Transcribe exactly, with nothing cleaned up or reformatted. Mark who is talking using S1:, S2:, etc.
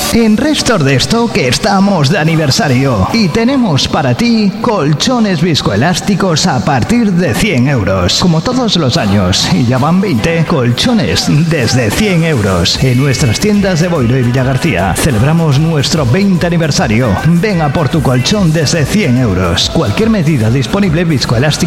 S1: En Restos de Stock estamos de aniversario y tenemos para ti colchones viscoelásticos a partir de cien euros. Como todos los años, y ya van veinte, colchones desde cien euros. En nuestras tiendas de Boiro y Villagarcía celebramos nuestro veinte aniversario. Ven a por tu colchón desde cien euros. Cualquier medida disponible viscoelástica